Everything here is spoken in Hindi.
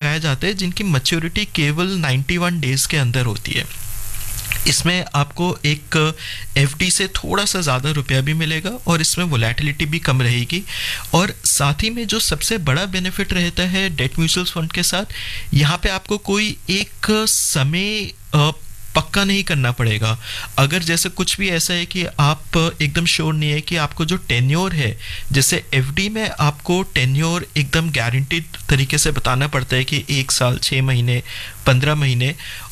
लगाए जाते हैं जिनकी मैच्योरिटी केवल 91 डेज के अंदर होती है। इसमें आपको एक एफडी से थोड़ा सा ज़्यादा रुपया भी मिलेगा और इसमें वोलेटिलिटी भी कम रहेगी। और साथ ही में जो सबसे बड़ा बेनिफिट रहता है डेट म्यूचुअल फंड के साथ, यहाँ पे आपको कोई एक समय पक्का नहीं करना पड़ेगा। अगर जैसे कुछ भी ऐसा है कि आप एकदम श्योर नहीं है कि आपको जो टेन्योर है, जैसे एफडी में आपको टेन्योर एकदम गारंटीड तरीके से बताना पड़ता है कि 1 साल, 6 महीने, 15 महीने,